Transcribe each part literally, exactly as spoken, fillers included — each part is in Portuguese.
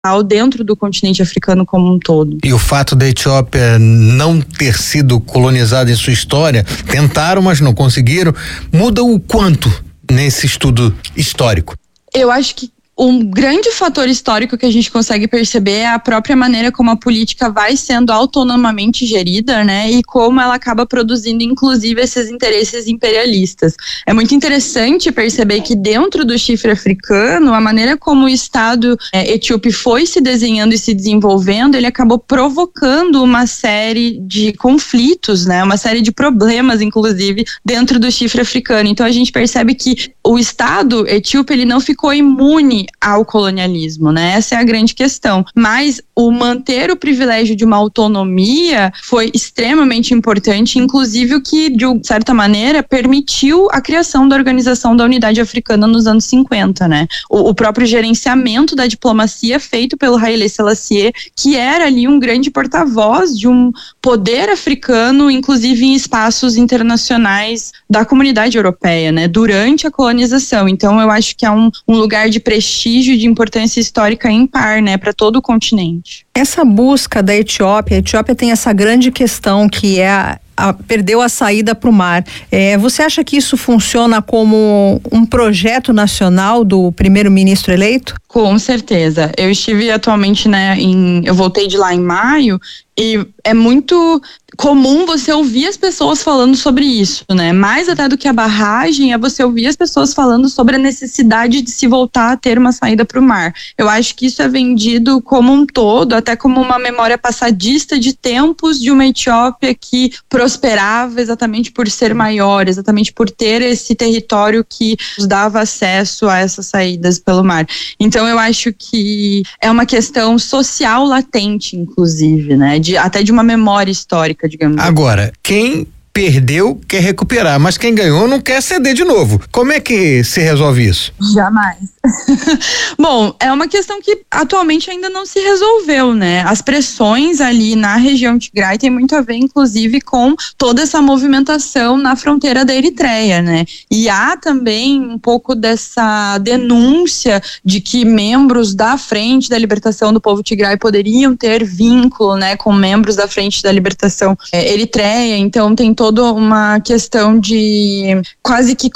dentro do continente africano como um todo. E o fato da Etiópia não ter sido colonizada em sua história, tentaram, mas não conseguiram, muda o quanto nesse estudo histórico? Eu acho que um grande fator histórico que a gente consegue perceber é a própria maneira como a política vai sendo autonomamente gerida, né? E como ela acaba produzindo, inclusive, esses interesses imperialistas. É muito interessante perceber que dentro do chifre africano, a maneira como o Estado é, etíope foi se desenhando e se desenvolvendo, ele acabou provocando uma série de conflitos, né? Uma série de problemas, inclusive, dentro do chifre africano. Então, a gente percebe que o Estado etíope, ele não ficou imune ao colonialismo, né? Essa é a grande questão. Mas o manter o privilégio de uma autonomia foi extremamente importante, inclusive o que, de certa maneira, permitiu a criação da Organização da Unidade Africana nos anos cinquenta, né? O, o próprio gerenciamento da diplomacia feito pelo Haile Selassie, que era ali um grande porta-voz de um poder africano, inclusive em espaços internacionais da comunidade europeia, né? Durante a colonização. Então, eu acho que é um, um lugar de prestígio, de importância histórica ímpar, né, para todo o continente. Essa busca da Etiópia, a Etiópia tem essa grande questão que é a A, perdeu a saída para o mar. É, você acha que isso funciona como um projeto nacional do primeiro-ministro eleito? Com certeza. Eu estive atualmente, né, em, eu voltei de lá em maio e é muito comum você ouvir as pessoas falando sobre isso, né? Mais até do que a barragem é você ouvir as pessoas falando sobre a necessidade de se voltar a ter uma saída para o mar. Eu acho que isso é vendido como um todo, até como uma memória passadista de tempos de uma Etiópia que prosperava exatamente por ser maior, exatamente por ter esse território que nos dava acesso a essas saídas pelo mar. Então eu acho que é uma questão social latente, inclusive, né? De, até de uma memória histórica, digamos. Agora, quem perdeu quer recuperar, mas quem ganhou não quer ceder de novo. Como é que se resolve isso? Jamais. Bom, é uma questão que atualmente ainda não se resolveu, né? As pressões ali na região Tigray tem muito a ver, inclusive, com toda essa movimentação na fronteira da Eritreia, né? E há também um pouco dessa denúncia de que membros da Frente da Libertação do Povo Tigray poderiam ter vínculo, né, com membros da Frente da Libertação é, Eritreia. Então tem toda uma questão de quase que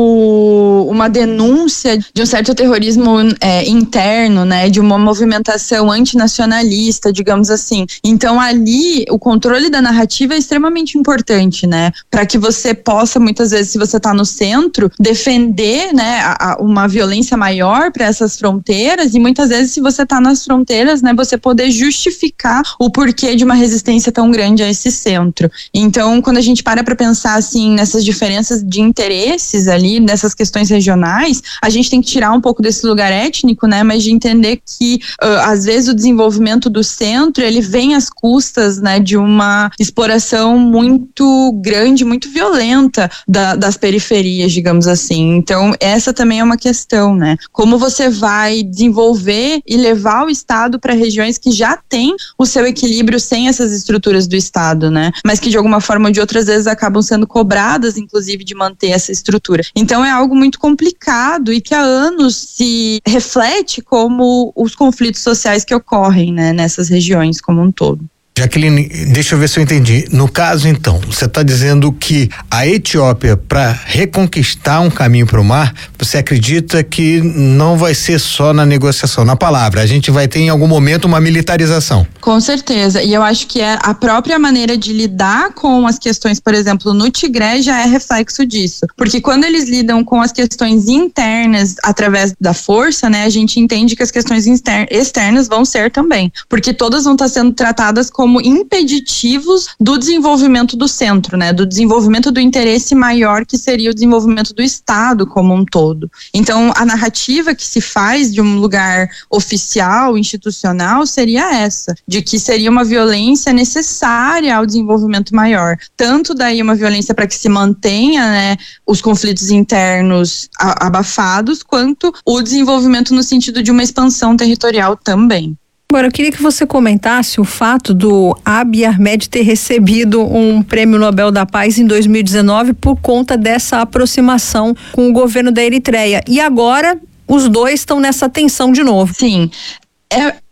como uma denúncia de um certo terrorismo é, interno, né, de uma movimentação antinacionalista, digamos assim. Então ali o controle da narrativa é extremamente importante, né, para que você possa muitas vezes, se você está no centro, defender, né, a, a, uma violência maior para essas fronteiras, e muitas vezes se você está nas fronteiras, né, você poder justificar o porquê de uma resistência tão grande a esse centro. Então quando a gente para para pensar assim nessas diferenças de interesses ali, nessas questões regionais, a gente tem que tirar um pouco desse lugar étnico, né, mas de entender que uh, às vezes o desenvolvimento do centro, ele vem às custas, né, de uma exploração muito grande, muito violenta da, das periferias, digamos assim. Então essa também é uma questão, né, como você vai desenvolver e levar o Estado para regiões que já têm o seu equilíbrio sem essas estruturas do Estado, né, mas que de alguma forma ou de outra às vezes acabam sendo cobradas, inclusive, de manter essa estrutura. Então é algo muito complicado e que há anos se reflete como os conflitos sociais que ocorrem, né, nessas regiões como um todo. Jaqueline, deixa eu ver se eu entendi. No caso, então, você está dizendo que a Etiópia, para reconquistar um caminho para o mar, você acredita que não vai ser só na negociação, na palavra, a gente vai ter em algum momento uma militarização? Com certeza, e eu acho que é a própria maneira de lidar com as questões, por exemplo, no Tigré já é reflexo disso, porque quando eles lidam com as questões internas através da força, né, a gente entende que as questões externas vão ser também, porque todas vão estar sendo tratadas como como impeditivos do desenvolvimento do centro, né, do desenvolvimento do interesse maior que seria o desenvolvimento do Estado como um todo. Então, a narrativa que se faz de um lugar oficial, institucional, seria essa, de que seria uma violência necessária ao desenvolvimento maior. Tanto daí uma violência para que se mantenha, né, os conflitos internos a, abafados, quanto o desenvolvimento no sentido de uma expansão territorial também. Agora, eu queria que você comentasse o fato do Abiy Ahmed ter recebido um prêmio Nobel da Paz em dois mil e dezenove por conta dessa aproximação com o governo da Eritreia. E agora os dois estão nessa tensão de novo. Sim. É,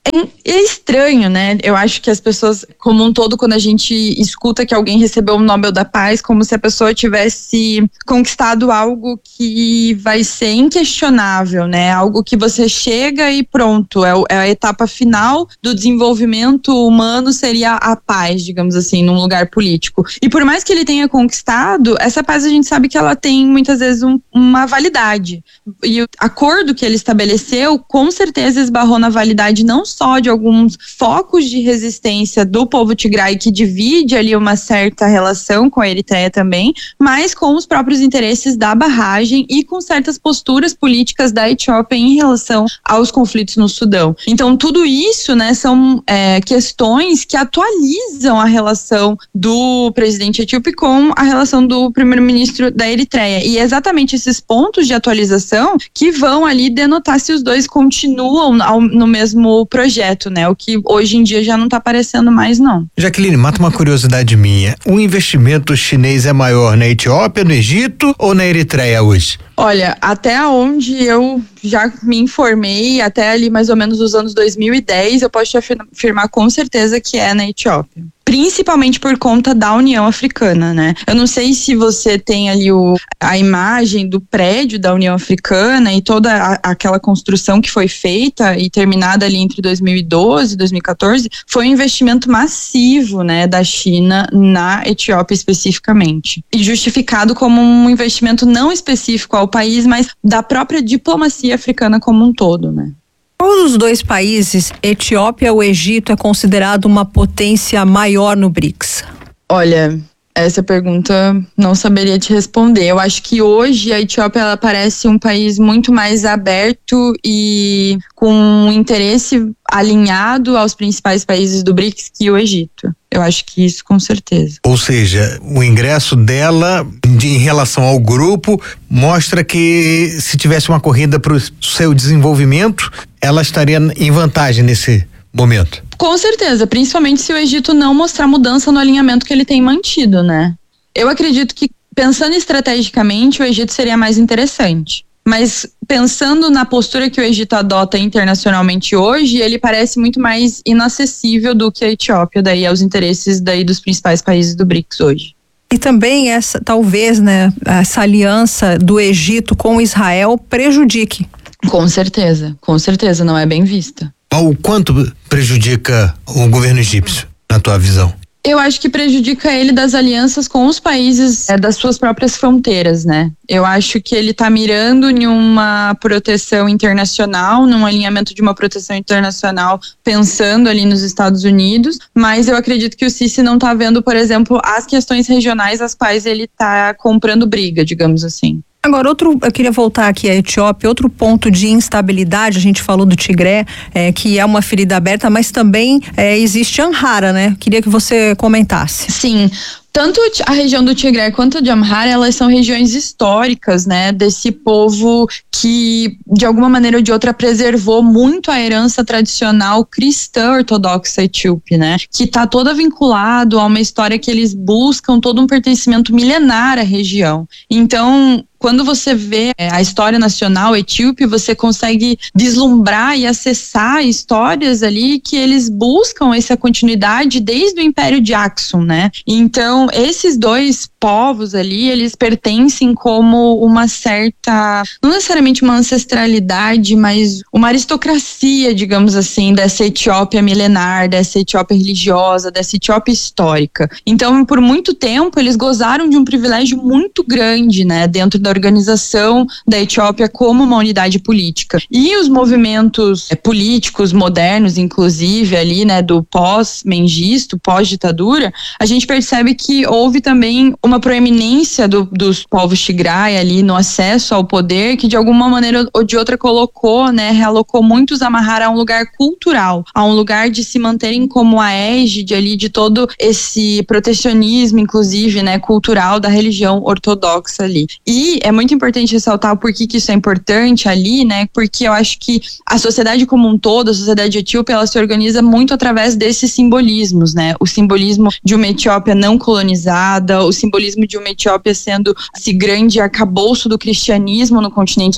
É estranho, né? Eu acho que as pessoas, como um todo, quando a gente escuta que alguém recebeu o Nobel da Paz, como se a pessoa tivesse conquistado algo que vai ser inquestionável, né? Algo que você chega e pronto, é, é a etapa final do desenvolvimento humano, seria a paz, digamos assim, num lugar político. E por mais que ele tenha conquistado, essa paz a gente sabe que ela tem muitas vezes um, uma validade. E o acordo que ele estabeleceu, com certeza esbarrou na validade não só de alguns focos de resistência do povo Tigray, que divide ali uma certa relação com a Eritreia também, mas com os próprios interesses da barragem e com certas posturas políticas da Etiópia em relação aos conflitos no Sudão. Então tudo isso, né, são é, questões que atualizam a relação do presidente etíope com a relação do primeiro-ministro da Eritreia, e é exatamente esses pontos de atualização que vão ali denotar se os dois continuam ao, no mesmo projeto, né? O que hoje em dia já não está aparecendo mais, não. Jaqueline, mata uma curiosidade minha. O investimento chinês é maior na Etiópia, no Egito ou na Eritreia hoje? Olha, até onde eu já me informei, até ali mais ou menos os anos dois mil e dez, eu posso te afirmar com certeza que é na Etiópia. Principalmente por conta da União Africana, né? Eu não sei se você tem ali o, a imagem do prédio da União Africana e toda a, aquela construção que foi feita e terminada ali entre dois mil e doze e dois mil e quatorze, foi um investimento massivo, né, da China na Etiópia especificamente. E justificado como um investimento não específico ao país, mas da própria diplomacia africana como um todo, né? Qual dos dois países, Etiópia ou Egito, é considerado uma potência maior no BRICS? Olha, essa pergunta não saberia te responder. Eu acho que hoje a Etiópia ela parece um país muito mais aberto e com um interesse alinhado aos principais países do BRICS que o Egito. Eu acho que isso com certeza. Ou seja, o ingresso dela de, em relação ao grupo mostra que se tivesse uma corrida para o seu desenvolvimento, ela estaria em vantagem nesse momento. Com certeza, principalmente se o Egito não mostrar mudança no alinhamento que ele tem mantido, né? Eu acredito que, pensando estrategicamente, o Egito seria mais interessante. Mas pensando na postura que o Egito adota internacionalmente hoje, ele parece muito mais inacessível do que a Etiópia, daí aos interesses daí dos principais países do BRICS hoje. E também essa, talvez, né, essa aliança do Egito com Israel prejudique. Com certeza, com certeza, não é bem vista. O quanto prejudica o governo egípcio, na tua visão? Eu acho que prejudica ele das alianças com os países é, das suas próprias fronteiras, né? Eu acho que ele está mirando em uma proteção internacional, num alinhamento de uma proteção internacional, pensando ali nos Estados Unidos, mas eu acredito que o Sisi não está vendo, por exemplo, as questões regionais às quais ele está comprando briga, digamos assim. Agora, outro, eu queria voltar aqui à Etiópia, outro ponto de instabilidade, a gente falou do Tigré, é, que é uma ferida aberta, mas também é, existe Amhara, né? Queria que você comentasse. Sim. Tanto a região do Tigré quanto a de Amhara, elas são regiões históricas, né, desse povo que, de alguma maneira ou de outra, preservou muito a herança tradicional cristã ortodoxa etíope, né, que está toda vinculado a uma história que eles buscam todo um pertencimento milenar à região. Então, quando você vê a história nacional etíope, você consegue vislumbrar e acessar histórias ali que eles buscam essa continuidade desde o Império de Aksum, né? Então, esses dois povos ali, eles pertencem como uma certa, não necessariamente uma ancestralidade, mas uma aristocracia, digamos assim, dessa Etiópia milenar, dessa Etiópia religiosa, dessa Etiópia histórica. Então, por muito tempo, eles gozaram de um privilégio muito grande, né, dentro da organização da Etiópia como uma unidade política. E os movimentos é, políticos modernos, inclusive, ali, né, do pós-mengisto, pós-ditadura, a gente percebe que houve também uma proeminência do, dos povos Tigray ali no acesso ao poder, que de alguma maneira ou de outra colocou, né, realocou muitos Amhara a um lugar cultural, a um lugar de se manterem como a égide ali de todo esse protecionismo, inclusive, né, cultural da religião ortodoxa ali. E é muito importante ressaltar o porquê que isso é importante ali, né, porque eu acho que a sociedade como um todo, a sociedade etíope, ela se organiza muito através desses simbolismos, né, o simbolismo de uma Etiópia não colonizada, o simbolismo de uma Etiópia sendo esse grande arcabouço do cristianismo no continente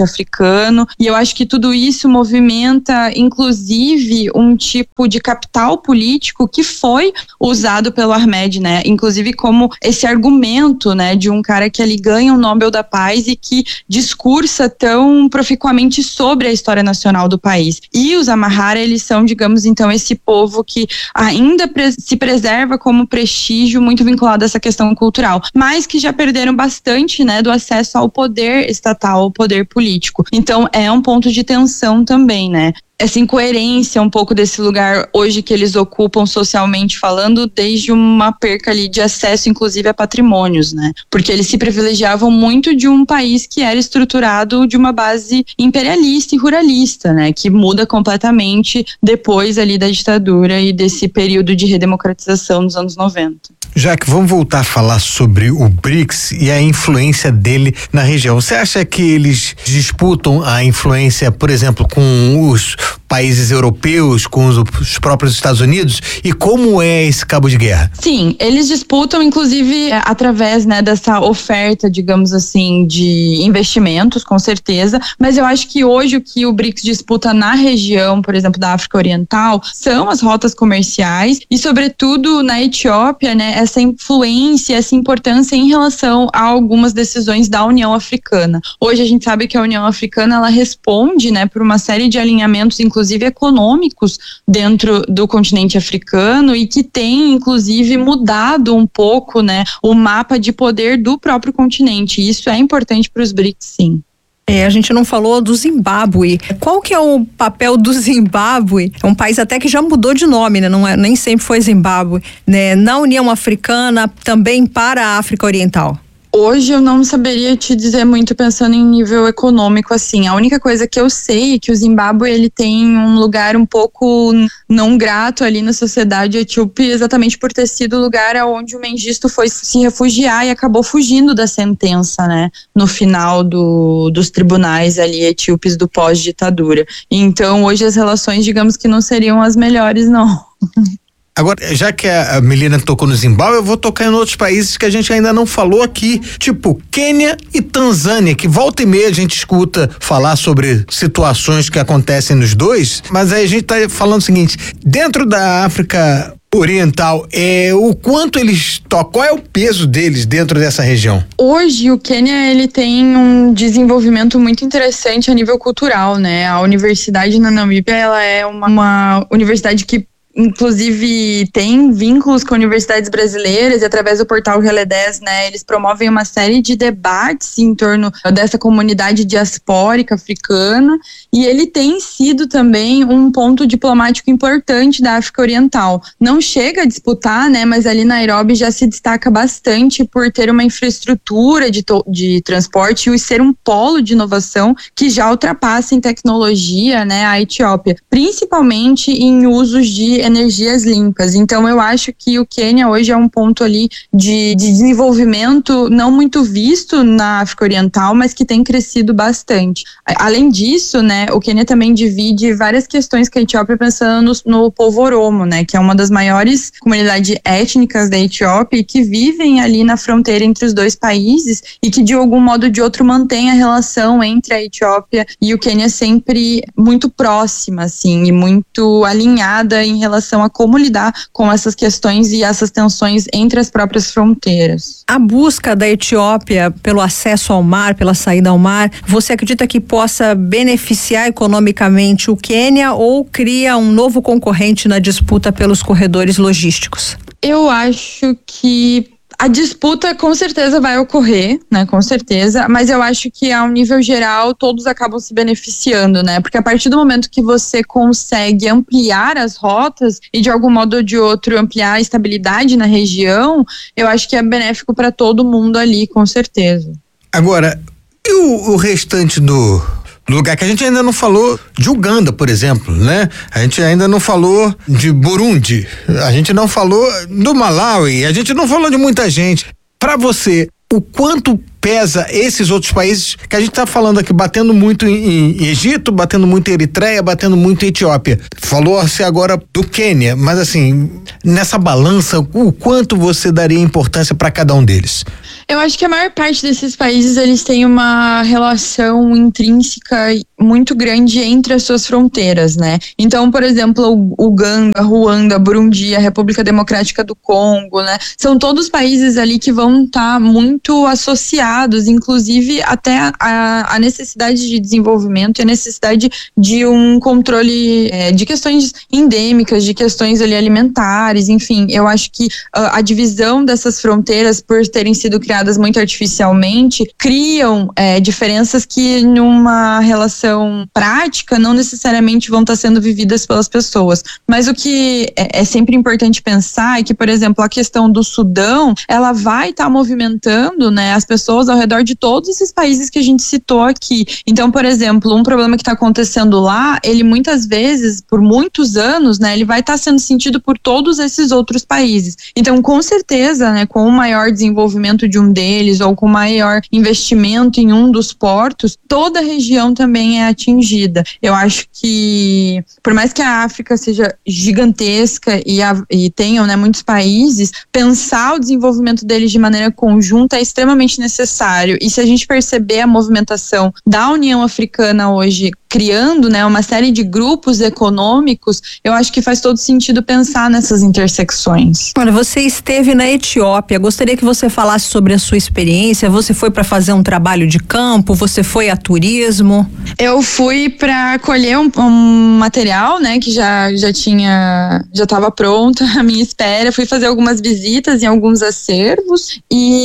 africano, e eu acho que tudo isso movimenta, inclusive, um tipo de capital político que foi usado pelo Ahmed, né, inclusive como esse argumento, né, de um cara que ali ganha o Nobel da Paz e que discursa tão proficuamente sobre a história nacional do país. E os Amhara, eles são, digamos, então, esse povo que ainda pre- se preserva como prestígio muito vinculado a essa questão cultural, mas que já perderam bastante, né, do acesso ao poder estatal, ao poder político. Então é um ponto de tensão também, né? Essa incoerência um pouco desse lugar hoje que eles ocupam socialmente falando, desde uma perca ali de acesso inclusive a patrimônios, né? Porque eles se privilegiavam muito de um país que era estruturado de uma base imperialista e ruralista, né? Que muda completamente depois ali da ditadura e desse período de redemocratização nos anos noventa. Jaque, vamos voltar a falar sobre o BRICS e a influência dele na região. Você acha que eles disputam a influência, por exemplo, com os países europeus, com os, os próprios Estados Unidos? E como é esse cabo de guerra? Sim, eles disputam, inclusive, é, através, né, dessa oferta, digamos assim, de investimentos, com certeza, mas eu acho que hoje o que o BRICS disputa na região, por exemplo, da África Oriental, são as rotas comerciais e, sobretudo, na Etiópia, né, essa influência, essa importância em relação a algumas decisões da União Africana. Hoje a gente sabe que a União Africana, ela responde, né, por uma série de alinhamentos, inclusive econômicos, dentro do continente africano e que tem, inclusive, mudado um pouco, né, o mapa de poder do próprio continente. E isso é importante para os BRICS, sim. É, a gente não falou do Zimbábue. Qual que é o papel do Zimbábue? É um país até que já mudou de nome, né? Não é, nem sempre foi Zimbábue, né? Na União Africana, também para a África Oriental. Hoje eu não saberia te dizer muito pensando em nível econômico, assim. A única coisa que eu sei é que o Zimbábue, ele tem um lugar um pouco não grato ali na sociedade etíope, exatamente por ter sido o lugar onde o Mengistu foi se refugiar e acabou fugindo da sentença, né, no final do, dos tribunais ali etíopes do pós-ditadura. Então hoje as relações, digamos que não seriam as melhores, não. Agora, já que a Melina tocou no Zimbábue, eu vou tocar em outros países que a gente ainda não falou aqui, tipo Quênia e Tanzânia, que volta e meia a gente escuta falar sobre situações que acontecem nos dois, mas aí a gente tá falando o seguinte, dentro da África Oriental, é, o quanto eles tocam, qual é o peso deles dentro dessa região? Hoje o Quênia, ele tem um desenvolvimento muito interessante a nível cultural, né? A universidade na Namíbia, ela é uma, uma universidade que inclusive tem vínculos com universidades brasileiras e através do portal Relé dez, né, eles promovem uma série de debates em torno dessa comunidade diaspórica africana e ele tem sido também um ponto diplomático importante da África Oriental. Não chega a disputar, né, mas ali Nairobi já se destaca bastante por ter uma infraestrutura de, de transporte e ser um polo de inovação que já ultrapassa em tecnologia, né, a Etiópia, principalmente em usos de energias limpas. Então eu acho que o Quênia hoje é um ponto ali de, de desenvolvimento não muito visto na África Oriental, mas que tem crescido bastante. Além disso, né, o Quênia também divide várias questões com a Etiópia pensando no, no povo Oromo, né, que é uma das maiores comunidades étnicas da Etiópia e que vivem ali na fronteira entre os dois países e que de algum modo ou de outro mantém a relação entre a Etiópia e o Quênia sempre muito próxima, assim, e muito alinhada em relação relação a como lidar com essas questões e essas tensões entre as próprias fronteiras. A busca da Etiópia pelo acesso ao mar, pela saída ao mar, você acredita que possa beneficiar economicamente o Quênia ou cria um novo concorrente na disputa pelos corredores logísticos? Eu acho que a disputa com certeza vai ocorrer, né, com certeza, mas eu acho que a um nível geral todos acabam se beneficiando, né, porque a partir do momento que você consegue ampliar as rotas e de algum modo ou de outro ampliar a estabilidade na região, eu acho que é benéfico para todo mundo ali, com certeza. Agora, e o, o restante do... lugar que a gente ainda não falou de Uganda, por exemplo, né? A gente ainda não falou de Burundi, a gente não falou do Malawi, a gente não falou de muita gente. Para você, o quanto pesa esses outros países que a gente está falando aqui, batendo muito em, em Egito, batendo muito em Eritreia, batendo muito em Etiópia. Falou-se agora do Quênia, mas assim, nessa balança, o quanto você daria importância para cada um deles? Eu acho que a maior parte desses países, eles têm uma relação intrínseca muito grande entre as suas fronteiras, né? Então, por exemplo, Uganda, Ruanda, Burundi, a República Democrática do Congo, né? São todos países ali que vão estar tá muito associados, inclusive até a, a necessidade de desenvolvimento e a necessidade de um controle é, de questões endêmicas, de questões ali alimentares, enfim. Eu acho que a, a divisão dessas fronteiras, por terem sido criadas muito artificialmente, criam é, diferenças que numa relação prática não necessariamente vão estar sendo vividas pelas pessoas. Mas o que é, é sempre importante pensar é que, por exemplo, a questão do Sudão, ela vai estar movimentando, né, as pessoas ao redor de todos esses países que a gente citou aqui. Então, por exemplo, um problema que está acontecendo lá, ele muitas vezes, por muitos anos, né, ele vai estar sendo sentido por todos esses outros países. Então, com certeza, né, com o maior desenvolvimento de um deles ou com maior investimento em um dos portos, toda a região também é atingida. Eu acho que, por mais que a África seja gigantesca e, a, e tenham, né, muitos países, pensar o desenvolvimento deles de maneira conjunta é extremamente necessário. E se a gente perceber a movimentação da União Africana hoje, criando, né, uma série de grupos econômicos, eu acho que faz todo sentido pensar nessas intersecções. Olha, você esteve na Etiópia, gostaria que você falasse sobre a sua experiência. Você foi para fazer um trabalho de campo? Você foi a turismo? Eu fui para colher um, um material, né, que já já tinha, já estava pronto à minha espera. Fui fazer algumas visitas em alguns acervos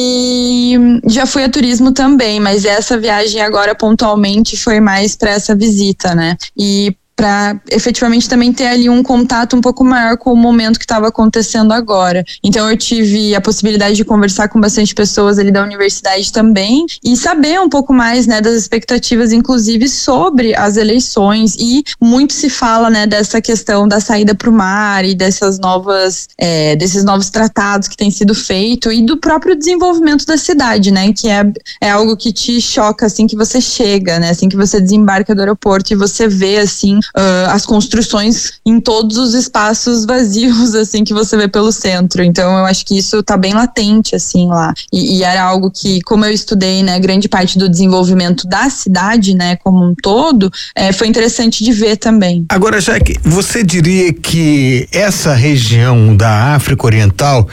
e já fui a turismo também, mas essa viagem agora pontualmente foi mais para essa visita. Visita, né? E para efetivamente também ter ali um contato um pouco maior com o momento que estava acontecendo agora. Então eu tive a possibilidade de conversar com bastante pessoas ali da universidade também e saber um pouco mais, né, das expectativas, inclusive sobre as eleições, e muito se fala, né, dessa questão da saída para o mar e dessas novas, é, desses novos tratados que têm sido feitos e do próprio desenvolvimento da cidade, né, que é, é algo que te choca assim que você chega, né, assim que você desembarca do aeroporto e você vê assim Uh, as construções em todos os espaços vazios, assim, que você vê pelo centro. Então eu acho que isso tá bem latente, assim, lá. E, e era algo que, como eu estudei, né, grande parte do desenvolvimento da cidade, né, como um todo, é, foi interessante de ver também. Agora, Jaque, você diria que essa região da África Oriental,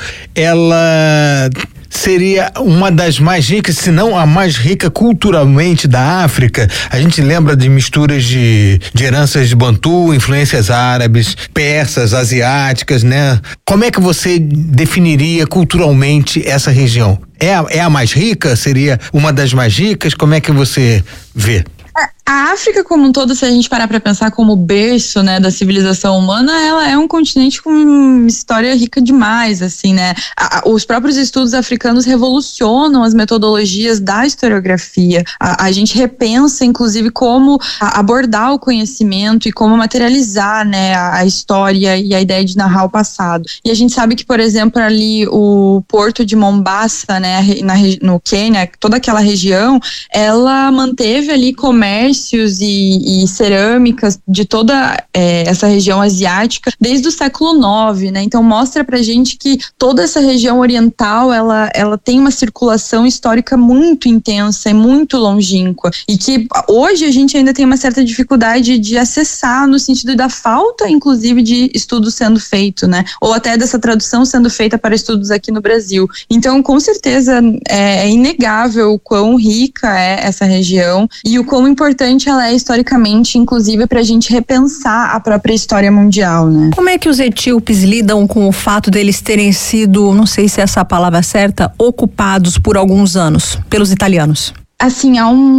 ela seria uma das mais ricas, se não a mais rica culturalmente da África? A gente lembra de misturas de, de heranças de Bantu, influências árabes, persas, asiáticas, né? Como é que você definiria culturalmente essa região? É a, é a mais rica? Seria uma das mais ricas? Como é que você vê? A África como um todo, se a gente parar para pensar como berço, né, da civilização humana, ela é um continente com uma história rica demais, assim, né? A, os próprios estudos africanos revolucionam as metodologias da historiografia. A, a gente repensa, inclusive, como abordar o conhecimento e como materializar, né, a, a história e a ideia de narrar o passado. E a gente sabe que, por exemplo, ali o porto de Mombasa, né, na, no Quênia, toda aquela região, ela manteve ali comércio E, e cerâmicas de toda é, essa região asiática desde o século nove, né? Então mostra pra gente que toda essa região oriental ela, ela tem uma circulação histórica muito intensa e muito longínqua, e que hoje a gente ainda tem uma certa dificuldade de acessar, no sentido da falta, inclusive, de estudos sendo feito, né? Ou até dessa tradução sendo feita para estudos aqui no Brasil. Então, com certeza, é, é inegável o quão rica é essa região e o quão importante ela é historicamente, inclusive, para a gente repensar a própria história mundial, né? Como é que os etíopes lidam com o fato deles terem sido, não sei se é essa a palavra certa, ocupados por alguns anos pelos italianos? Assim, há um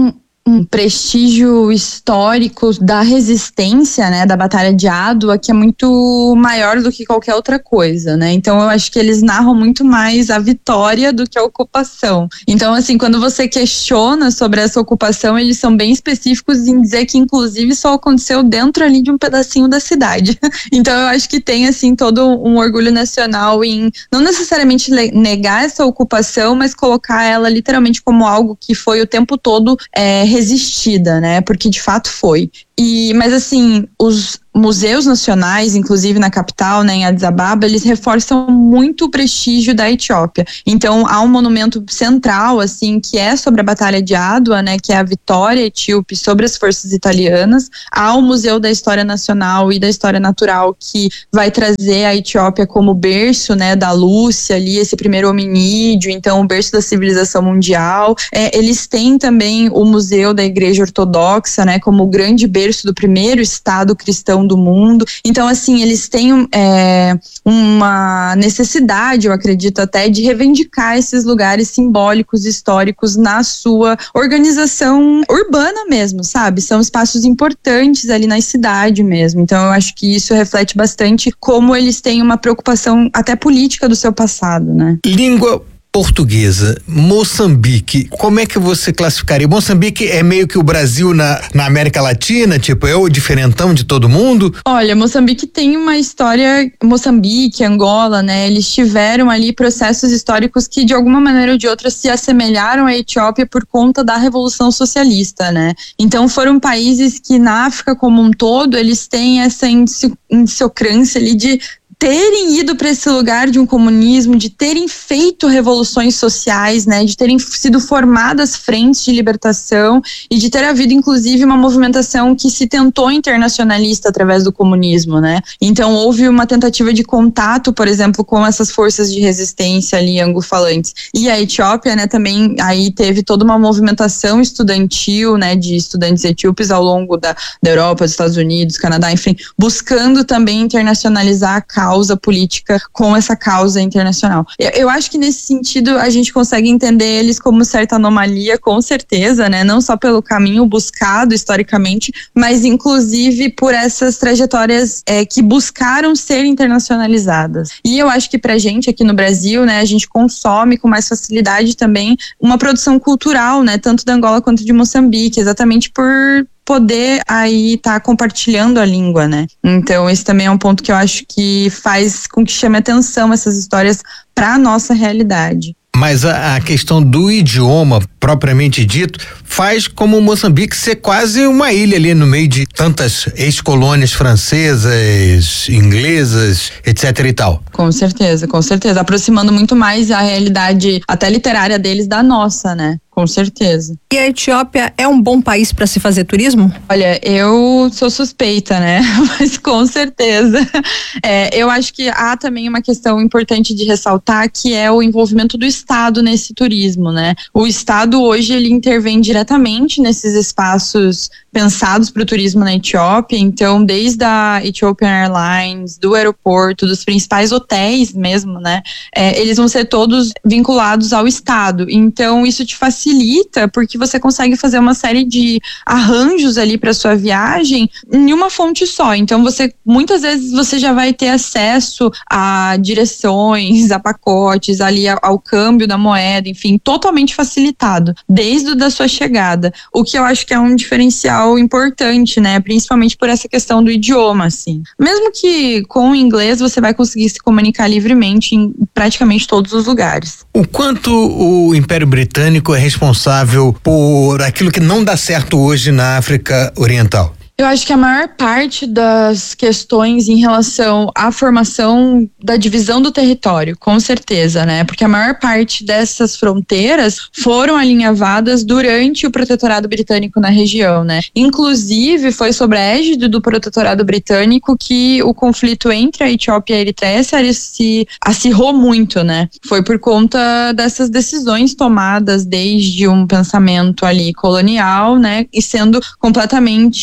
um prestígio histórico da resistência, né, da Batalha de Adwa, que é muito maior do que qualquer outra coisa, né? Então eu acho que eles narram muito mais a vitória do que a ocupação. Então, assim, quando você questiona sobre essa ocupação, eles são bem específicos em dizer que, inclusive, só aconteceu dentro ali de um pedacinho da cidade. Então eu acho que tem, assim, todo um orgulho nacional em não necessariamente negar essa ocupação, mas colocar ela literalmente como algo que foi o tempo todo é, resistida, né? Porque de fato foi. E, mas assim, os museus nacionais, inclusive na capital, né, em Addis Ababa, eles reforçam muito o prestígio da Etiópia. Então há um monumento central, assim, que é sobre a Batalha de Adwa, né, que é a vitória etíope sobre as forças italianas. Há o Museu da História Nacional e da História Natural, que vai trazer a Etiópia como berço, né, da Lúcia ali, esse primeiro hominídeo, então o berço da civilização mundial. É, eles têm também o Museu da Igreja Ortodoxa, né, como o grande berço do primeiro Estado cristão do mundo. Então, assim, eles têm é, uma necessidade, eu acredito até, de reivindicar esses lugares simbólicos, históricos na sua organização urbana mesmo, sabe? São espaços importantes ali na cidade mesmo. Então, eu acho que isso reflete bastante como eles têm uma preocupação até política do seu passado, né? Língua portuguesa, Moçambique, como é que você classificaria? Moçambique é meio que o Brasil na, na América Latina, tipo, é o diferentão de todo mundo? Olha, Moçambique tem uma história, Moçambique, Angola, né, eles tiveram ali processos históricos que de alguma maneira ou de outra se assemelharam à Etiópia por conta da Revolução Socialista, né, então foram países que na África como um todo, eles têm essa indissocrância ali de terem ido para esse lugar de um comunismo, de terem feito revoluções sociais, né, de terem sido formadas frentes de libertação e de ter havido inclusive uma movimentação que se tentou internacionalista através do comunismo, né. Então houve uma tentativa de contato, por exemplo, com essas forças de resistência ali anglo-falantes. E a Etiópia, né, também aí teve toda uma movimentação estudantil, né, de estudantes etíopes ao longo da, da Europa, dos Estados Unidos, Canadá, enfim, buscando também internacionalizar a causa política com essa causa internacional. Eu, eu acho que nesse sentido a gente consegue entender eles como certa anomalia, com certeza, né? Não só pelo caminho buscado historicamente, mas inclusive por essas trajetórias é, que buscaram ser internacionalizadas. E eu acho que pra gente aqui no Brasil, né, a gente consome com mais facilidade também uma produção cultural, né? Tanto da Angola quanto de Moçambique, exatamente por poder aí estar tá compartilhando a língua, né? Então esse também é um ponto que eu acho que faz com que chame atenção essas histórias para a nossa realidade. Mas a, a questão do idioma, propriamente dito, faz como Moçambique ser quase uma ilha ali no meio de tantas ex-colônias francesas, inglesas, etc e tal. Com certeza, com certeza. Aproximando muito mais a realidade até literária deles da nossa, né? Com certeza. E a Etiópia é um bom país para se fazer turismo? Olha, eu sou suspeita, né? Mas com certeza. É, eu acho que há também uma questão importante de ressaltar, que é o envolvimento do Estado nesse turismo, né? O Estado hoje ele intervém diretamente nesses espaços pensados para o turismo na Etiópia. Então, desde a Ethiopian Airlines, do aeroporto, dos principais hotéis mesmo, né? É, eles vão ser todos vinculados ao Estado. Então, isso te facilita, porque você consegue fazer uma série de arranjos ali para sua viagem em uma fonte só. Então, você muitas vezes você já vai ter acesso a direções, a pacotes, ali ao, ao câmbio da moeda, enfim, totalmente facilitado, desde da sua chegada. O que eu acho que é um diferencial importante, né? Principalmente por essa questão do idioma, assim. Mesmo que com o inglês você vai conseguir se comunicar livremente em praticamente todos os lugares. O quanto o Império Britânico é responsável por aquilo que não dá certo hoje na África Oriental? Eu acho que a maior parte das questões em relação à formação da divisão do território, com certeza, né? Porque a maior parte dessas fronteiras foram alinhavadas durante o protetorado britânico na região, né? Inclusive, foi sob a égide do protetorado britânico que o conflito entre a Etiópia e a Eritreia se acirrou muito, né? Foi por conta dessas decisões tomadas desde um pensamento ali colonial, né? E sendo completamente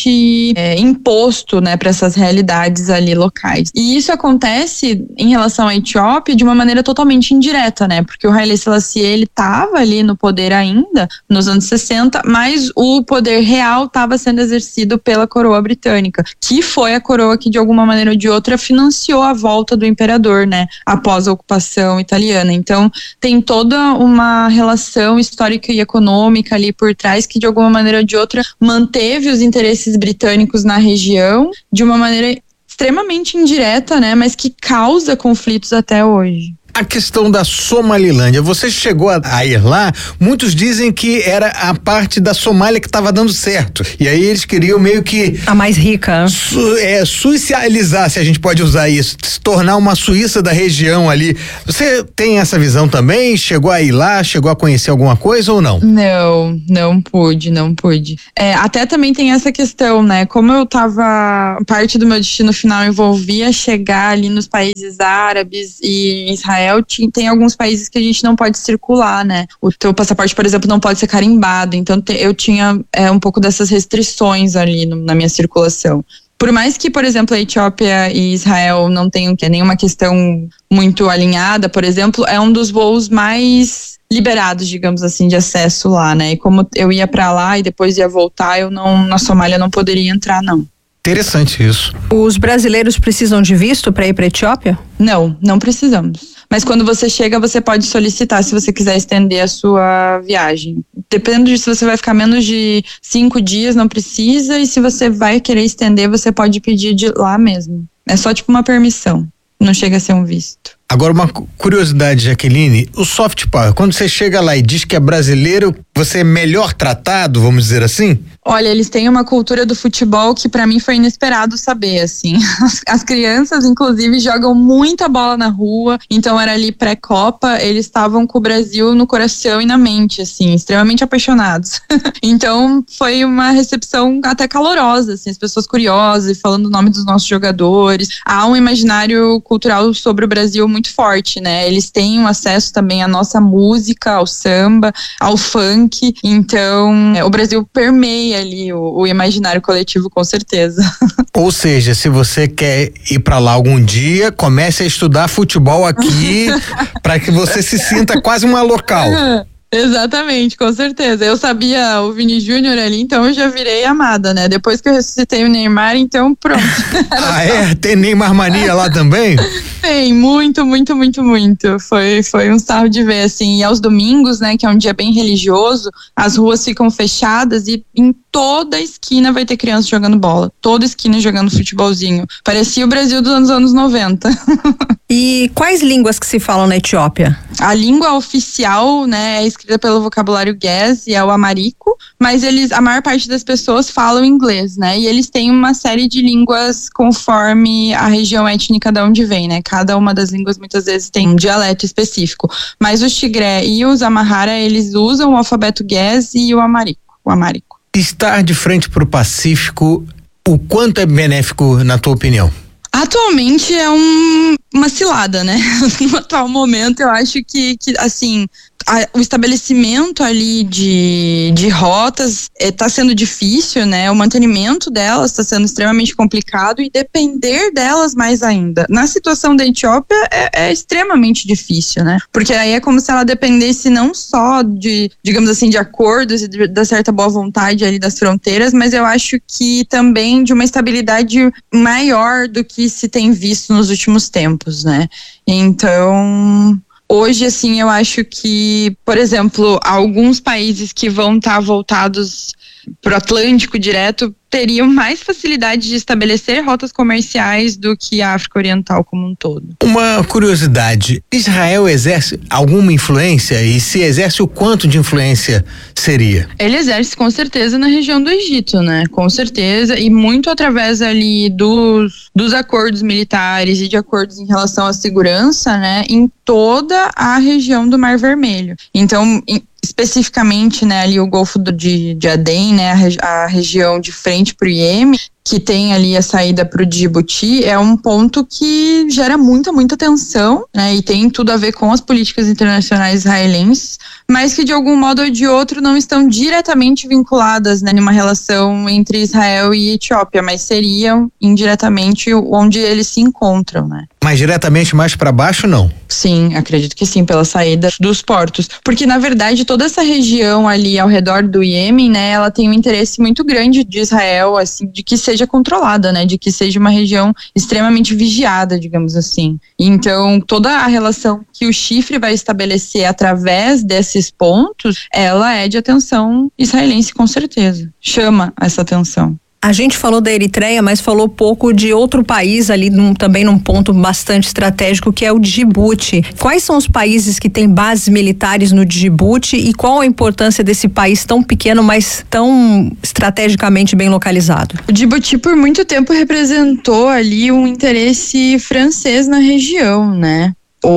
foi é, imposto, né, para essas realidades ali locais. E isso acontece em relação à Etiópia de uma maneira totalmente indireta, né, porque o Haile Selassie, ele estava ali no poder ainda, nos anos sessenta, mas o poder real estava sendo exercido pela coroa britânica, que foi a coroa que de alguma maneira ou de outra financiou a volta do imperador, né, após a ocupação italiana. Então tem toda uma relação histórica e econômica ali por trás que de alguma maneira ou de outra manteve os interesses britânicos na região de uma maneira extremamente indireta, né, mas que causa conflitos até hoje. A questão da Somalilândia, você chegou a, a ir lá, muitos dizem que era a parte da Somália que estava dando certo, e aí eles queriam meio que... A mais rica. Su, é, suicializar, se a gente pode usar isso, se tornar uma Suíça da região ali. Você tem essa visão também? Chegou a ir lá, chegou a conhecer alguma coisa ou não? Não, não pude, não pude. É, até também tem essa questão, né, como eu tava, parte do meu destino final envolvia chegar ali nos países árabes e Israel, tem alguns países que a gente não pode circular, né? O teu passaporte, por exemplo, não pode ser carimbado. Então te, eu tinha é, um pouco dessas restrições ali no, na minha circulação. Por mais que, por exemplo, a Etiópia e Israel não tenham nenhuma questão muito alinhada, por exemplo, é um dos voos mais liberados, digamos assim, de acesso lá, né? E como eu ia para lá e depois ia voltar, eu não, na Somália não poderia entrar, não. Interessante isso. Os brasileiros precisam de visto para ir para a Etiópia? Não, não precisamos. Mas quando você chega, você pode solicitar se você quiser estender a sua viagem. Dependendo de se você vai ficar menos de cinco dias, não precisa. E se você vai querer estender, você pode pedir de lá mesmo. É só tipo uma permissão. Não chega a ser um visto. Agora, uma curiosidade, Jaqueline, o soft power, quando você chega lá e diz que é brasileiro, você é melhor tratado, vamos dizer assim? Olha, eles têm uma cultura do futebol que pra mim foi inesperado saber, assim. As, as crianças, inclusive, jogam muita bola na rua, então era ali pré-copa, eles estavam com o Brasil no coração e na mente, assim, extremamente apaixonados. Então, foi uma recepção até calorosa, assim, as pessoas curiosas, falando o nome dos nossos jogadores. Há um imaginário cultural sobre o Brasil muito forte, né? Eles têm um acesso também à nossa música, ao samba, ao funk, então é, o Brasil permeia ali o, o imaginário coletivo, com certeza. Ou seja, se você quer ir para lá algum dia, comece a estudar futebol aqui para que você se sinta quase uma local. Exatamente, com certeza. Eu sabia o Vini Júnior ali, então eu já virei amada, né? Depois que eu ressuscitei o Neymar, então pronto. Ah, é? Tem Neymar mania lá também? Tem, muito, muito, muito, muito. Foi, foi um sarro de ver, assim. E aos domingos, né, que é um dia bem religioso, as ruas ficam fechadas e em toda esquina vai ter criança jogando bola. Toda esquina jogando futebolzinho. Parecia o Brasil dos anos noventa. E quais línguas que se falam na Etiópia? A língua oficial, né, é escrita pelo vocabulário Gez e é o amarico, mas eles, a maior parte das pessoas falam inglês, né, e eles têm uma série de línguas conforme a região étnica de onde vem, né, cada uma das línguas muitas vezes tem um dialeto específico, mas os Tigré e os Amhara, eles usam o alfabeto Gez e o amarico, o amarico. Estar de frente para o Pacífico, o quanto é benéfico na tua opinião? Atualmente é um, uma cilada, né? No atual momento, eu acho que, que assim, a, o estabelecimento ali de, de rotas está é, sendo difícil, né? O mantenimento delas está sendo extremamente complicado e depender delas mais ainda. Na situação da Etiópia é, é extremamente difícil, né? Porque aí é como se ela dependesse não só de, digamos assim, de acordos e de, da certa boa vontade ali das fronteiras, mas eu acho que também de uma estabilidade maior do que se tem visto nos últimos tempos, né? Então, hoje, assim, eu acho que, por exemplo, alguns países que vão estar tá voltados para o Atlântico direto teriam mais facilidade de estabelecer rotas comerciais do que a África Oriental como um todo. Uma curiosidade, Israel exerce alguma influência e se exerce o quanto de influência seria? Ele exerce com certeza na região do Egito, né? Com certeza, e muito através ali dos, dos acordos militares e de acordos em relação à segurança, né? Em toda a região do Mar Vermelho. Então, em, especificamente, né, ali o Golfo do, de, de Adem, né, a, regi- a região de frente para o Iêmen, que tem ali a saída para o Djibouti, é um ponto que gera muita, muita tensão, né, e tem tudo a ver com as políticas internacionais israelenses, mas que de algum modo ou de outro não estão diretamente vinculadas, né, numa relação entre Israel e Etiópia, mas seriam indiretamente onde eles se encontram, né. Mas diretamente mais para baixo, não? Sim, acredito que sim, pela saída dos portos. Porque, na verdade, toda essa região ali ao redor do Iêmen, né, ela tem um interesse muito grande de Israel, assim, de que seja controlada, né, de que seja uma região extremamente vigiada, digamos assim. Então, toda a relação que o Chifre vai estabelecer através desses pontos, ela é de atenção israelense, com certeza. Chama essa atenção. A gente falou da Eritreia, mas falou pouco de outro país ali, num, também num ponto bastante estratégico, que é o Djibouti. Quais são os países que têm bases militares no Djibouti e qual a importância desse país tão pequeno, mas tão estrategicamente bem localizado? O Djibouti, por muito tempo, representou ali um interesse francês na região, né?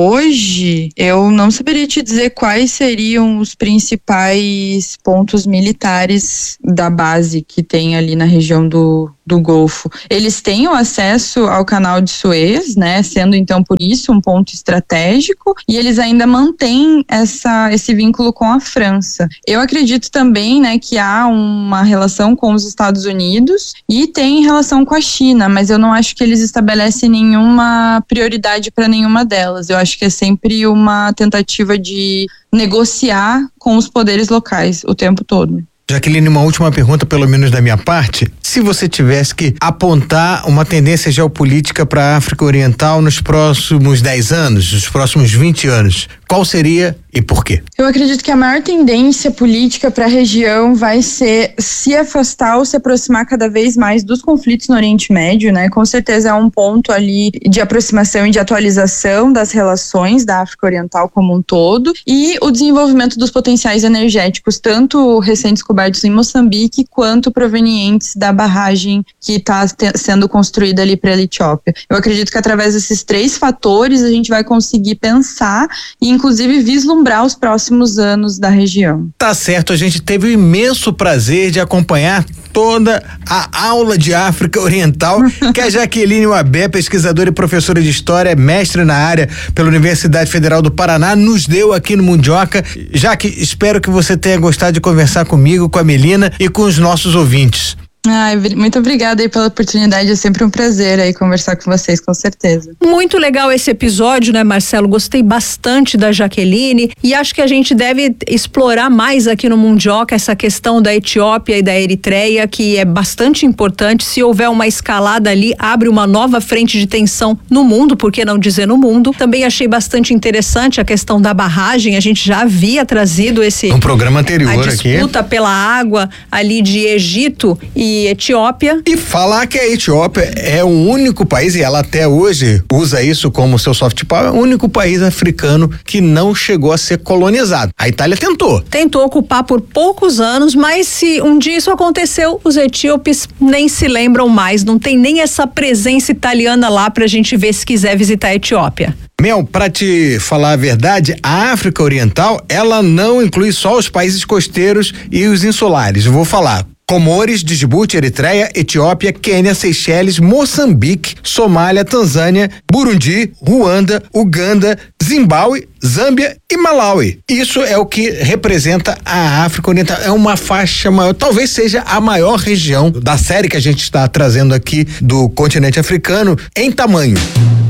Hoje, eu não saberia te dizer quais seriam os principais pontos militares da base que tem ali na região do, do Golfo. Eles têm o acesso ao canal de Suez, né, sendo então por isso um ponto estratégico, e eles ainda mantêm essa, esse vínculo com a França. Eu acredito também, né, que há uma relação com os Estados Unidos e tem relação com a China, mas eu não acho que eles estabelecem nenhuma prioridade para nenhuma delas. Eu Eu acho que é sempre uma tentativa de negociar com os poderes locais o tempo todo. Jaqueline, uma última pergunta, pelo menos da minha parte. Se você tivesse que apontar uma tendência geopolítica para a África Oriental nos próximos dez anos, nos próximos vinte anos, qual seria e por quê? Eu acredito que a maior tendência política para a região vai ser se afastar ou se aproximar cada vez mais dos conflitos no Oriente Médio, né? Com certeza é um ponto ali de aproximação e de atualização das relações da África Oriental como um todo, e o desenvolvimento dos potenciais energéticos, tanto recentes cobertos em Moçambique, quanto provenientes da barragem que está sendo construída ali para a Etiópia. Eu acredito que através desses três fatores a gente vai conseguir pensar e inclusive vislumbrar os próximos anos da região. Tá certo, a gente teve o imenso prazer de acompanhar toda a aula de África Oriental que a Jaqueline Wabé, pesquisadora e professora de História, mestre na área pela Universidade Federal do Paraná, nos deu aqui no Mundioca. Jaque, espero que você tenha gostado de conversar comigo, com a Melina e com os nossos ouvintes. Ai, muito obrigada aí pela oportunidade, é sempre um prazer aí conversar com vocês, com certeza. Muito legal esse episódio, né, Marcelo? Gostei bastante da Jaqueline e acho que a gente deve explorar mais aqui no Mundioca essa questão da Etiópia e da Eritreia, que é bastante importante. Se houver uma escalada ali, abre uma nova frente de tensão no mundo, por que não dizer no mundo? Também achei bastante interessante a questão da barragem, a gente já havia trazido esse... Um programa anterior aqui. A disputa aqui. pela água ali de Egito e Etiópia. E falar que a Etiópia é o único país, e ela até hoje usa isso como seu soft power, é o único país africano que não chegou a ser colonizado. A Itália tentou. Tentou ocupar por poucos anos, mas se um dia isso aconteceu, os etíopes nem se lembram mais, não tem nem essa presença italiana lá pra gente ver se quiser visitar a Etiópia. Mel, para te falar a verdade, a África Oriental, ela não inclui só os países costeiros e os insulares. Eu vou falar Comores, Djibouti, Eritreia, Etiópia, Quênia, Seychelles, Moçambique, Somália, Tanzânia, Burundi, Ruanda, Uganda, Zimbábue, Zâmbia e Malawi. Isso é o que representa a África Oriental. É uma faixa maior, talvez seja a maior região da série que a gente está trazendo aqui do continente africano em tamanho.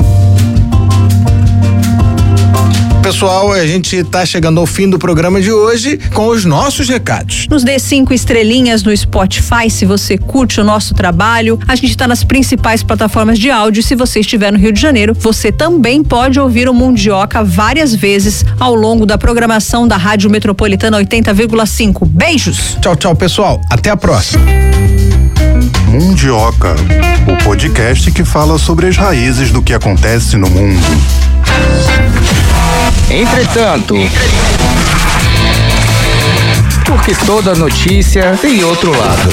Pessoal, a gente está chegando ao fim do programa de hoje com os nossos recados. Nos dê cinco estrelinhas no Spotify se você curte o nosso trabalho. A gente está nas principais plataformas de áudio. Se você estiver no Rio de Janeiro, você também pode ouvir o Mundioca várias vezes ao longo da programação da Rádio Metropolitana oitenta vírgula cinco. Beijos! Tchau, tchau, pessoal. Até a próxima. Mundioca, o podcast que fala sobre as raízes do que acontece no mundo. Entretanto, porque toda notícia tem outro lado.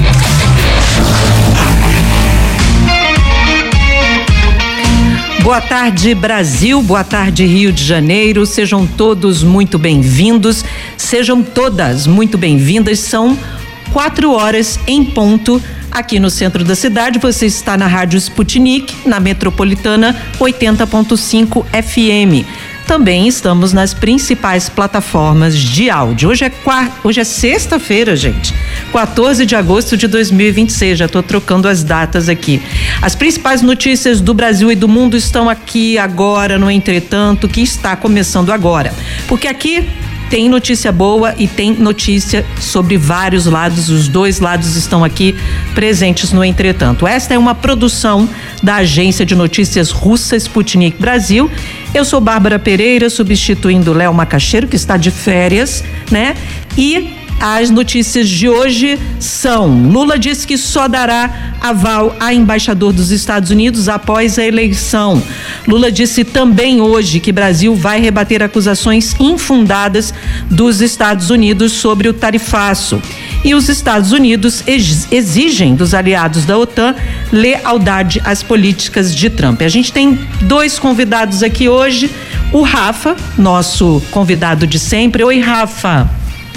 Boa tarde, Brasil, boa tarde, Rio de Janeiro, sejam todos muito bem-vindos, sejam todas muito bem-vindas, são quatro horas em ponto aqui no centro da cidade. Você está na Rádio Sputnik, na Metropolitana oitenta ponto cinco F M. Também estamos nas principais plataformas de áudio. Hoje é, quar... Hoje é sexta-feira, gente. quatorze de agosto de dois mil e vinte e seis. Já estou trocando as datas aqui. As principais notícias do Brasil e do mundo estão aqui agora, no Entretanto, que está começando agora. Porque aqui tem notícia boa e tem notícia sobre vários lados. Os dois lados estão aqui presentes no Entretanto. Esta é uma produção da agência de notícias russa Sputnik Brasil. Eu sou Bárbara Pereira, substituindo Léo Macaxeiro, que está de férias, né? E as notícias de hoje são: Lula diz que só dará aval a embaixador dos Estados Unidos após a eleição. Lula disse também hoje que Brasil vai rebater acusações infundadas dos Estados Unidos sobre o tarifaço. E os Estados Unidos exigem dos aliados da OTAN lealdade às políticas de Trump. A gente tem dois convidados aqui hoje. O Rafa, nosso convidado de sempre. Oi, Rafa.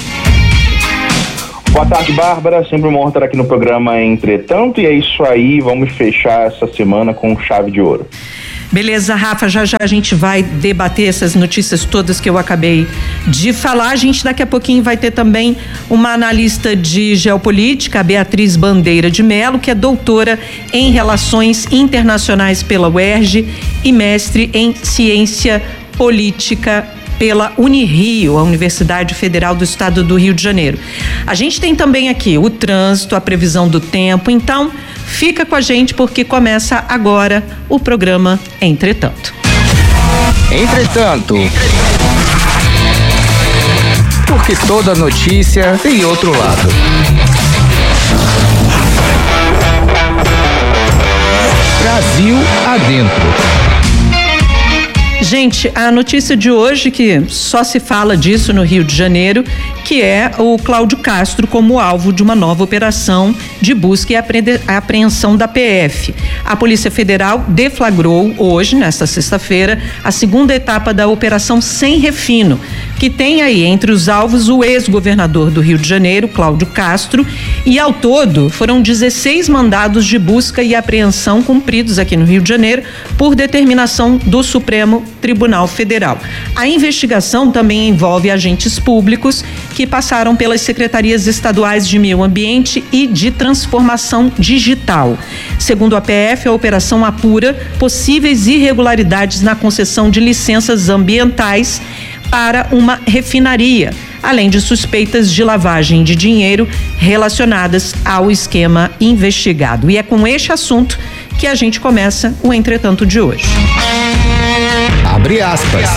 Boa tarde, Bárbara. Sempre uma honra estar aqui no programa Entretanto. E é isso aí, vamos fechar essa semana com chave de ouro. Beleza, Rafa, já já a gente vai debater essas notícias todas que eu acabei de falar. A gente daqui a pouquinho vai ter também uma analista de geopolítica, a Beatriz Bandeira de Mello, que é doutora em Relações Internacionais pela U E R J e mestre em Ciência Política pela Unirio, a Universidade Federal do Estado do Rio de Janeiro. A gente tem também aqui o trânsito, a previsão do tempo, então fica com a gente porque começa agora o programa Entretanto. Entretanto. Porque toda notícia tem outro lado. Brasil adentro. Gente, a notícia de hoje, que só se fala disso no Rio de Janeiro, que é o Cláudio Castro como alvo de uma nova operação de busca e apreensão da P F. A Polícia Federal deflagrou hoje, nesta sexta-feira, a segunda etapa da Operação Sem Refino, que tem aí entre os alvos o ex-governador do Rio de Janeiro, Cláudio Castro, e ao todo foram dezesseis mandados de busca e apreensão cumpridos aqui no Rio de Janeiro por determinação do Supremo Tribunal Federal. A investigação também envolve agentes públicos que passaram pelas secretarias estaduais de Meio Ambiente e de Transformação Digital. Segundo a P F, a operação apura possíveis irregularidades na concessão de licenças ambientais para uma refinaria, além de suspeitas de lavagem de dinheiro relacionadas ao esquema investigado. E é com este assunto que a gente começa o Entretanto de hoje. Abre aspas.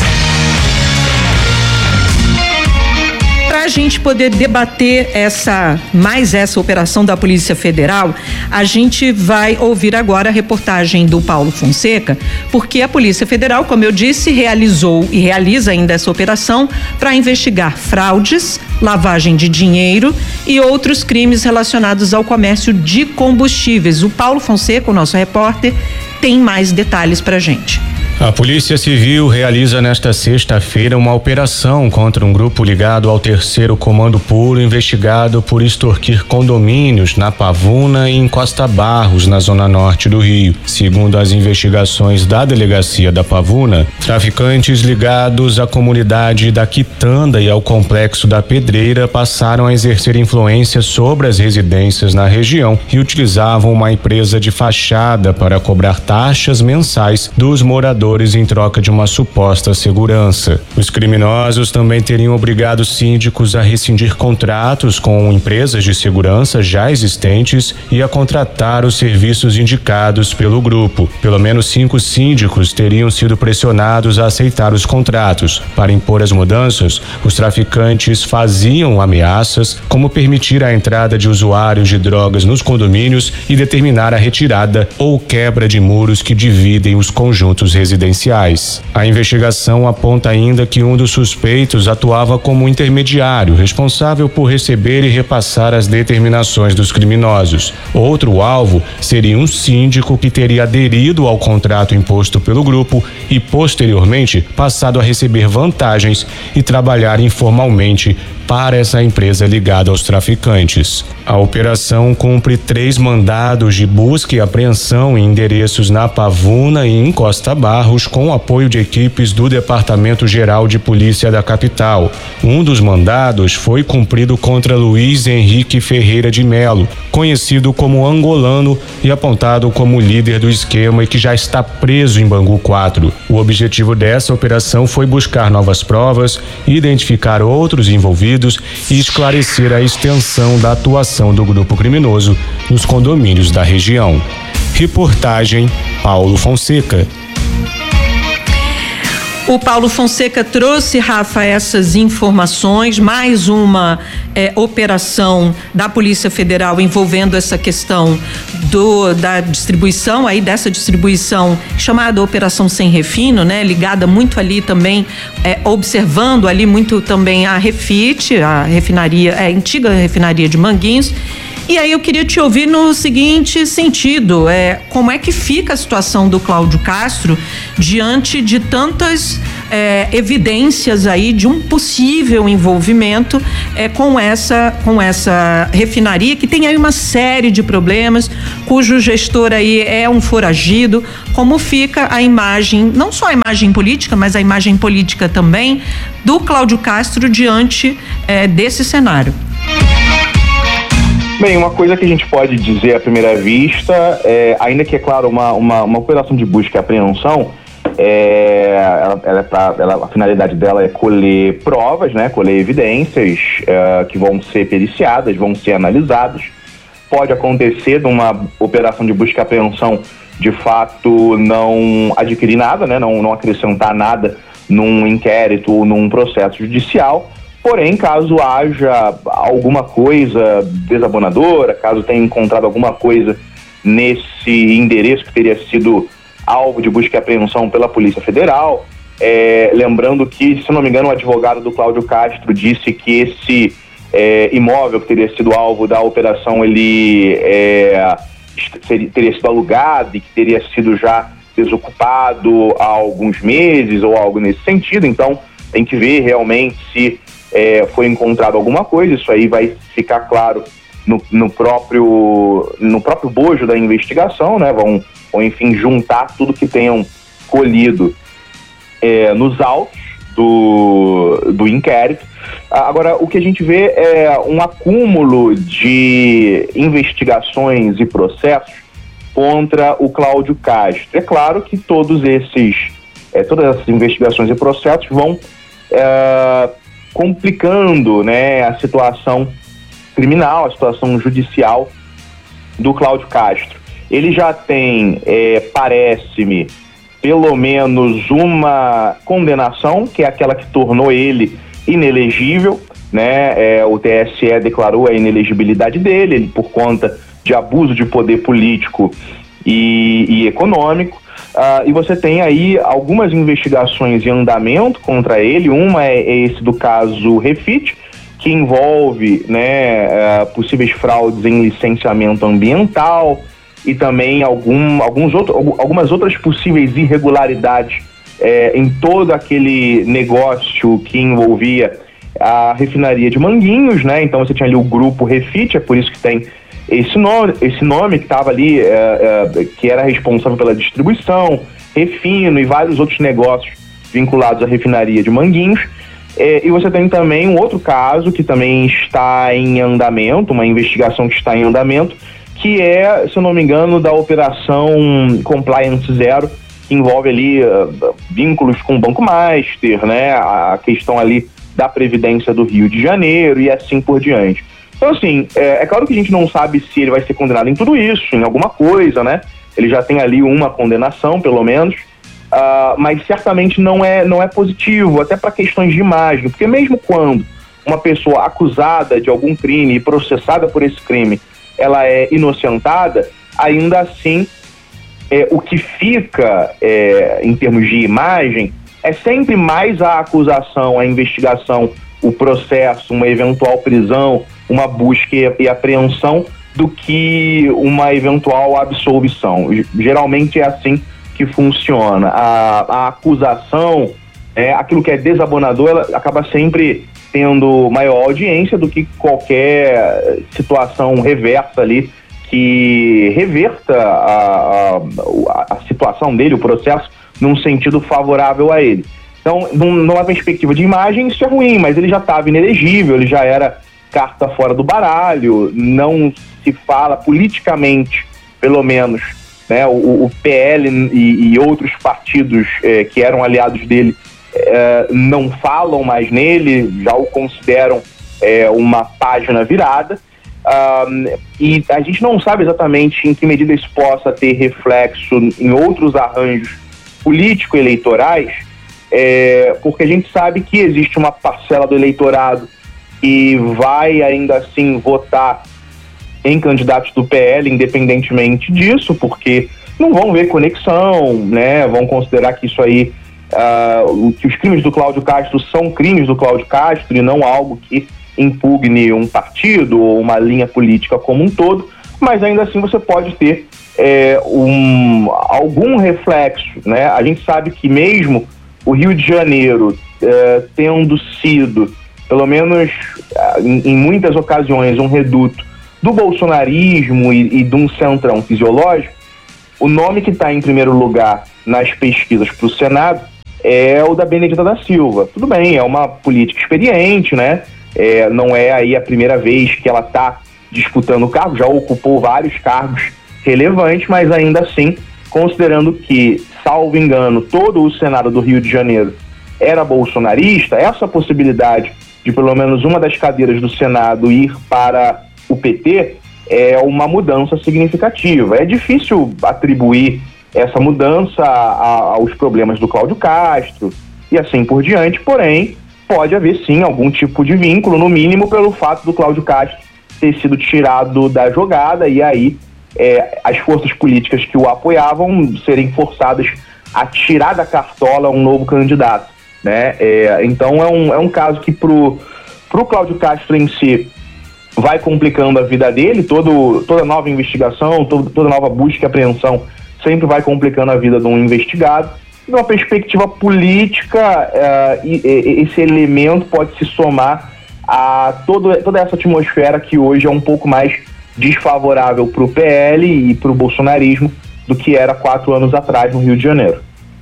Para a gente poder debater essa, mais essa operação da Polícia Federal, a gente vai ouvir agora a reportagem do Paulo Fonseca, porque a Polícia Federal, como eu disse, realizou e realiza ainda essa operação para investigar fraudes, lavagem de dinheiro e outros crimes relacionados ao comércio de combustíveis. O Paulo Fonseca, o nosso repórter, tem mais detalhes para a gente. A Polícia Civil realiza nesta sexta-feira uma operação contra um grupo ligado ao Terceiro Comando Puro, investigado por extorquir condomínios na Pavuna e em Costa Barros, na zona norte do Rio. Segundo as investigações da Delegacia da Pavuna, traficantes ligados à comunidade da Quitanda e ao Complexo da Pedreira passaram a exercer influência sobre as residências na região e utilizavam uma empresa de fachada para cobrar taxas mensais dos moradores em troca de uma suposta segurança. Os criminosos também teriam obrigado síndicos a rescindir contratos com empresas de segurança já existentes e a contratar os serviços indicados pelo grupo. Pelo menos cinco síndicos teriam sido pressionados a aceitar os contratos. Para impor as mudanças, os traficantes faziam ameaças, como permitir a entrada de usuários de drogas nos condomínios e determinar a retirada ou quebra de muros que dividem os conjuntos residenciais. A investigação aponta ainda que um dos suspeitos atuava como intermediário, responsável por receber e repassar as determinações dos criminosos. Outro alvo seria um síndico que teria aderido ao contrato imposto pelo grupo e, posteriormente, passado a receber vantagens e trabalhar informalmente para essa empresa ligada aos traficantes. A operação cumpre três mandados de busca e apreensão em endereços na Pavuna e em Costa Barros, com apoio de equipes do Departamento Geral de Polícia da capital. Um dos mandados foi cumprido contra Luiz Henrique Ferreira de Melo, conhecido como angolano e apontado como líder do esquema e que já está preso em Bangu quatro. O objetivo dessa operação foi buscar novas provas, identificar outros envolvidos e esclarecer a extensão da atuação do grupo criminoso nos condomínios da região. Reportagem Paulo Fonseca. O Paulo Fonseca trouxe, Rafa, essas informações, mais uma é, operação da Polícia Federal envolvendo essa questão do, da distribuição, aí dessa distribuição chamada Operação Sem Refino, né? Ligada muito ali também, é, observando ali muito também a Refit, a refinaria, a antiga refinaria de Manguinhos. E aí eu queria te ouvir no seguinte sentido, é, como é que fica a situação do Cláudio Castro diante de tantas é, evidências aí de um possível envolvimento é, com essa, com essa refinaria que tem aí uma série de problemas, cujo gestor aí é um foragido. Como fica a imagem, não só a imagem política, mas a imagem política também do Cláudio Castro diante é, desse cenário? Bem, uma coisa que a gente pode dizer à primeira vista, é, ainda que, é claro, uma, uma, uma operação de busca e apreensão, é, ela, ela é pra, ela, a finalidade dela é colher provas, né, colher evidências é, que vão ser periciadas, vão ser analisadas. Pode acontecer numa operação de busca e apreensão, de fato, não adquirir nada, né, não, não acrescentar nada num inquérito ou num processo judicial. Porém, caso haja alguma coisa desabonadora, caso tenha encontrado alguma coisa nesse endereço que teria sido alvo de busca e apreensão pela Polícia Federal, é, lembrando que, se não me engano, o advogado do Cláudio Castro disse que esse é, imóvel que teria sido alvo da operação, ele é, seria, teria sido alugado e que teria sido já desocupado há alguns meses ou algo nesse sentido. Então, tem que ver realmente se É, foi encontrado alguma coisa. Isso aí vai ficar claro no, no, próprio, no próprio bojo da investigação, né? Vão, vão enfim, juntar tudo que tenham colhido é, nos autos do, do inquérito. Agora, o que a gente vê é um acúmulo de investigações e processos contra o Cláudio Castro. É claro que todos esses, é, todas essas investigações e processos vão é, complicando, né, a situação criminal, a situação judicial do Cláudio Castro. Ele já tem, é, parece-me, pelo menos uma condenação, que é aquela que tornou ele inelegível, né? É, o T S E declarou a inelegibilidade dele, ele, por conta de abuso de poder político e, e econômico. Uh, e você tem aí algumas investigações em andamento contra ele. Uma é, é esse do caso Refit, que envolve, né, uh, possíveis fraudes em licenciamento ambiental e também algum, alguns outro, algumas outras possíveis irregularidades eh, em todo aquele negócio que envolvia a refinaria de Manguinhos, né? Então você tinha ali o grupo Refit, é por isso que tem esse nome, esse nome que estava ali, é, é, que era responsável pela distribuição, refino e vários outros negócios vinculados à refinaria de Manguinhos. É, e você tem também um outro caso que também está em andamento, uma investigação que está em andamento, que é, se eu não me engano, da operação Compliance Zero, que envolve ali uh, vínculos com o Banco Master, né, a questão ali da Previdência do Rio de Janeiro e assim por diante. Então, assim, é, é claro que a gente não sabe se ele vai ser condenado em tudo isso, em alguma coisa, né? Ele já tem ali uma condenação, pelo menos, uh, mas certamente não é, não é positivo, até para questões de imagem, porque mesmo quando uma pessoa acusada de algum crime e processada por esse crime, ela é inocentada, ainda assim, é, o que fica é, em termos de imagem é sempre mais a acusação, a investigação, o processo, uma eventual prisão, uma busca e apreensão, do que uma eventual absolvição. Geralmente é assim que funciona. A, a acusação, é, aquilo que é desabonador, ela acaba sempre tendo maior audiência do que qualquer situação reversa ali que reverta a, a, a situação dele, o processo, num sentido favorável a ele. Então, numa perspectiva de imagem, isso é ruim, mas ele já estava inelegível, ele já era carta fora do baralho, não se fala politicamente, pelo menos, né, o, o P L e, e outros partidos eh, que eram aliados dele eh, não falam mais nele, já o consideram eh, uma página virada. Um, e a gente não sabe exatamente em que medida isso possa ter reflexo em outros arranjos político-eleitorais, é, porque a gente sabe que existe uma parcela do eleitorado que vai ainda assim votar em candidatos do P L, independentemente disso, porque não vão ver conexão, né? Vão considerar que isso aí, uh, que os crimes do Cláudio Castro são crimes do Cláudio Castro e não algo que impugne um partido ou uma linha política como um todo, mas ainda assim você pode ter é, um, algum reflexo, né? A gente sabe que mesmo o Rio de Janeiro é, tendo sido, pelo menos em, em muitas ocasiões, um reduto do bolsonarismo e, e de um centrão fisiológico, o nome que está em primeiro lugar nas pesquisas para o Senado é o da Benedita da Silva. Tudo bem, é uma política experiente, né? É, não é aí a primeira vez que ela está disputando o cargo, já ocupou vários cargos relevantes, mas ainda assim, considerando que, salvo engano, todo o Senado do Rio de Janeiro era bolsonarista, essa possibilidade de pelo menos uma das cadeiras do Senado ir para o P T é uma mudança significativa. É difícil atribuir essa mudança a, a, aos problemas do Cláudio Castro e assim por diante, porém pode haver sim algum tipo de vínculo, no mínimo pelo fato do Cláudio Castro ter sido tirado da jogada e aí é, as forças políticas que o apoiavam serem forçadas a tirar da cartola um novo candidato, né? É, então é um, é um caso que pro, pro Cláudio Castro em si vai complicando a vida dele, todo, toda nova investigação, todo, toda nova busca e apreensão sempre vai complicando a vida de um investigado. De uma perspectiva política, uh, e, e, esse elemento pode se somar a todo, toda essa atmosfera que hoje é um pouco mais desfavorável para o P L e para o bolsonarismo do que era quatro anos atrás no Rio de Janeiro.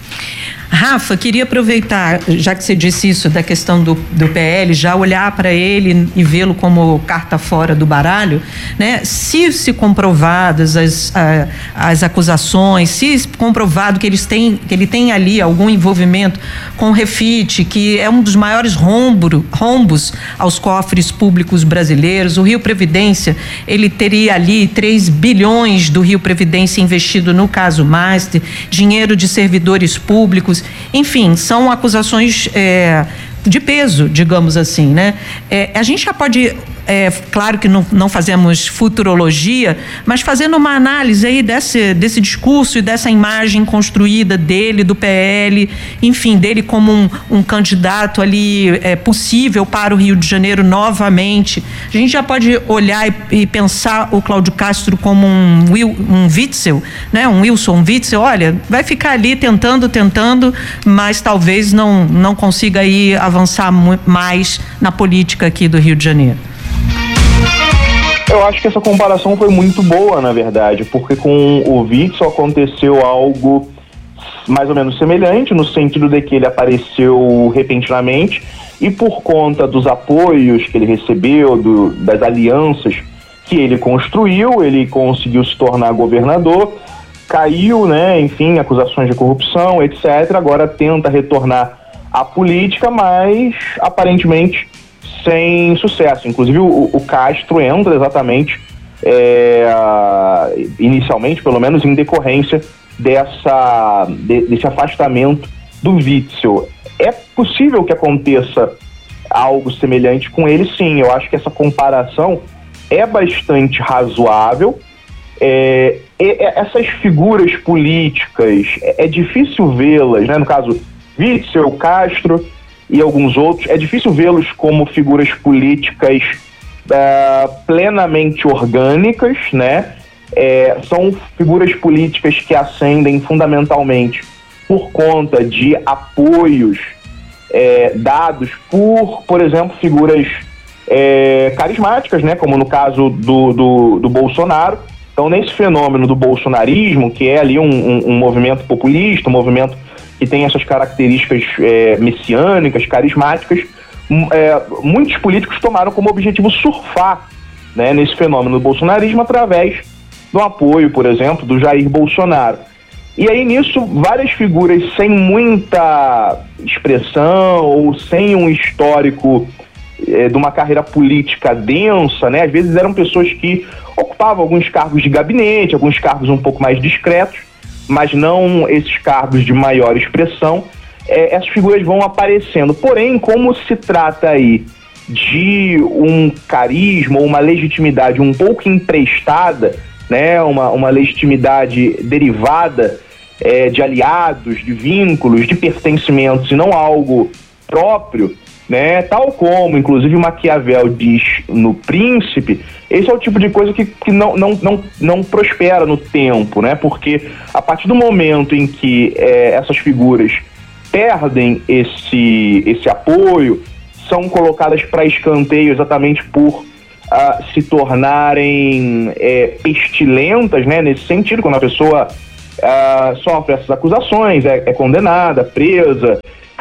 Rafa, queria aproveitar, já que você disse isso da questão do, do P L, já olhar para ele e vê-lo como carta fora do baralho, né? Se se comprovadas as, a, as acusações, se comprovado que eles têm, que ele tem ali algum envolvimento com o Refit, que é um dos maiores rombo, rombos aos cofres públicos brasileiros, o Rio Previdência, ele teria ali três bilhões do Rio Previdência investido no caso Master, dinheiro de servidores públicos. Enfim, são acusações é, de peso, digamos assim, né? É, a gente já pode, é, claro que não, não fazemos futurologia, mas fazendo uma análise aí desse, desse discurso e dessa imagem construída dele, do P L, enfim, dele como um, um candidato ali é, possível para o Rio de Janeiro novamente. A gente já pode olhar e, e pensar o Cláudio Castro como um, Will, um Witzel, né? Um Wilson Witzel, olha, vai ficar ali tentando, tentando, mas talvez não, não consiga aí avançar mais na política aqui do Rio de Janeiro. Eu acho que essa comparação foi muito boa, na verdade, porque com o Witzel aconteceu algo mais ou menos semelhante, no sentido de que ele apareceu repentinamente e por conta dos apoios que ele recebeu, do, das alianças que ele construiu, ele conseguiu se tornar governador, caiu, né, enfim, acusações de corrupção, etcétera. Agora tenta retornar à política, mas aparentemente sem sucesso. Inclusive o, o Castro entra exatamente, é, inicialmente pelo menos, em decorrência dessa, de, desse afastamento do Witzel. É possível que aconteça algo semelhante com ele, sim. Eu acho que essa comparação é bastante razoável. É, é, essas figuras políticas, é, é difícil vê-las, né? No caso, Witzel, Castro e alguns outros, é difícil vê-los como figuras políticas uh, plenamente orgânicas, né? É, são figuras políticas que ascendem fundamentalmente por conta de apoios é, dados por, por exemplo, figuras é, carismáticas, né, como no caso do, do, do Bolsonaro. Então, nesse fenômeno do bolsonarismo, que é ali um, um, um movimento populista, um movimento que tem essas características é, messiânicas, carismáticas, é, muitos políticos tomaram como objetivo surfar, né, nesse fenômeno do bolsonarismo através do apoio, por exemplo, do Jair Bolsonaro. E aí, nisso, várias figuras sem muita expressão ou sem um histórico é, de uma carreira política densa, né, às vezes eram pessoas que ocupavam alguns cargos de gabinete, alguns cargos um pouco mais discretos, mas não esses cargos de maior expressão. É, essas figuras vão aparecendo. Porém, como se trata aí de um carisma ou uma legitimidade um pouco emprestada, né, uma, uma legitimidade derivada é, de aliados, de vínculos, de pertencimentos e não algo próprio, né, tal como, inclusive, Maquiavel diz no Príncipe, esse é o tipo de coisa que, que não, não, não, não prospera no tempo, né, porque a partir do momento em que é, essas figuras perdem esse, esse apoio, são colocadas para escanteio exatamente por uh, se tornarem é, pestilentas, né, nesse sentido, quando a pessoa uh, sofre essas acusações, é, é condenada, presa,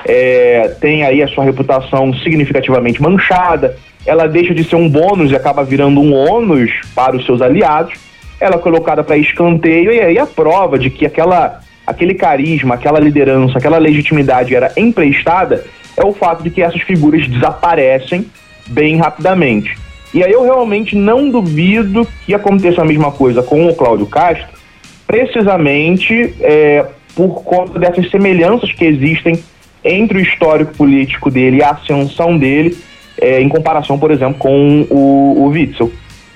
é, tem aí a sua reputação significativamente manchada, ela deixa de ser um bônus e acaba virando um ônus para os seus aliados, ela é colocada para escanteio, e aí a prova de que aquela, aquele carisma, aquela liderança, aquela legitimidade era emprestada, é o fato de que essas figuras desaparecem bem rapidamente. E aí eu realmente não duvido que aconteça a mesma coisa com o Cláudio Castro, precisamente é, por conta dessas semelhanças que existem entre o histórico político dele e a ascensão dele, é, em comparação, por exemplo, com o, o Witzel.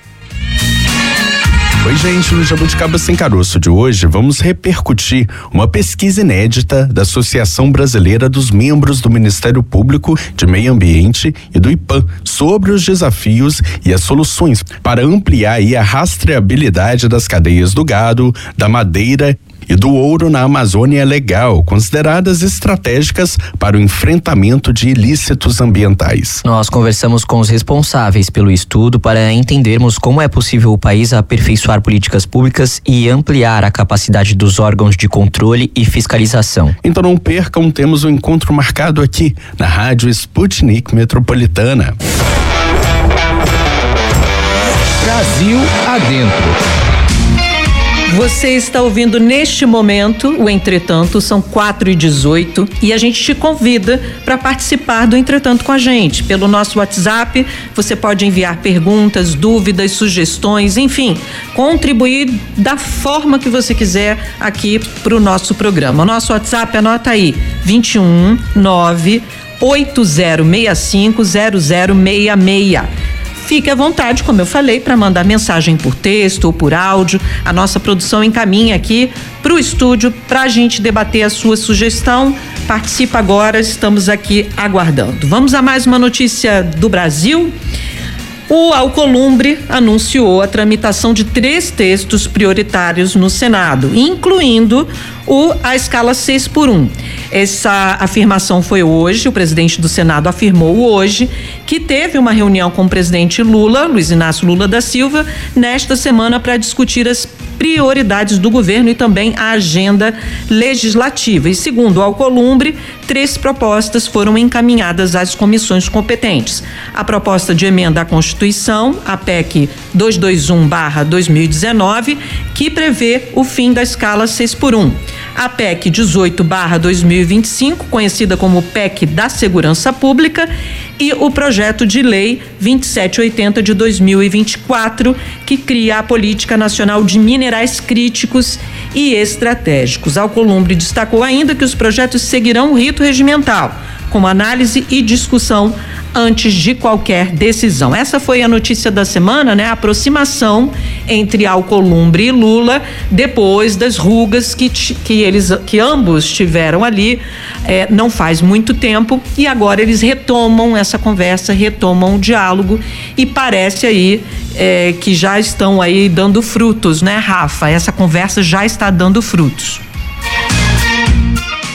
Oi, gente, no Jabuticaba Sem Caroço de hoje vamos repercutir uma pesquisa inédita da Associação Brasileira dos Membros do Ministério Público de Meio Ambiente e do I P A M sobre os desafios e as soluções para ampliar aí a rastreabilidade das cadeias do gado, da madeira e do ouro na Amazônia Legal, consideradas estratégicas para o enfrentamento de ilícitos ambientais. Nós conversamos com os responsáveis pelo estudo para entendermos como é possível o país aperfeiçoar políticas públicas e ampliar a capacidade dos órgãos de controle e fiscalização. Então não percam, temos um encontro marcado aqui na Rádio Sputnik Metropolitana. Brasil Adentro. Você está ouvindo neste momento o Entretanto, são quatro e dezoito, e a gente te convida para participar do Entretanto com a gente. Pelo nosso WhatsApp, você pode enviar perguntas, dúvidas, sugestões, enfim, contribuir da forma que você quiser aqui para o nosso programa. O nosso WhatsApp, anota aí, vinte e um, nove, oito zero seis cinco, zero zero seis seis. Fique à vontade, como eu falei, para mandar mensagem por texto ou por áudio. A nossa produção encaminha aqui para o estúdio para a gente debater a sua sugestão. Participa agora, estamos aqui aguardando. Vamos a mais uma notícia do Brasil. O Alcolumbre anunciou a tramitação de três textos prioritários no Senado, incluindo o, a escala seis por um. Essa afirmação foi hoje, o presidente do Senado afirmou hoje que teve uma reunião com o presidente Lula, Luiz Inácio Lula da Silva, nesta semana para discutir as prioridades do governo e também a agenda legislativa. E segundo o Alcolumbre, três propostas foram encaminhadas às comissões competentes. A proposta de emenda à Constituição, a P E C duzentos e vinte e um barra dois mil e dezenove, que prevê o fim da escala seis por um. A P E C dezoito barra dois mil e vinte e cinco, conhecida como P E C da Segurança Pública, e o projeto de lei vinte e sete oitenta de dois mil e vinte e quatro, que cria a Política Nacional de Minerais Críticos e Estratégicos. Alcolumbre destacou ainda que os projetos seguirão o rito regimental, com análise e discussão antes de qualquer decisão. Essa foi a notícia da semana, né? A aproximação entre Alcolumbre e Lula depois das rugas que, que eles, que ambos tiveram ali é, não faz muito tempo, e agora eles retomam essa conversa, retomam o diálogo, e parece aí é, que já estão aí dando frutos, né, Rafa? Essa conversa já está dando frutos.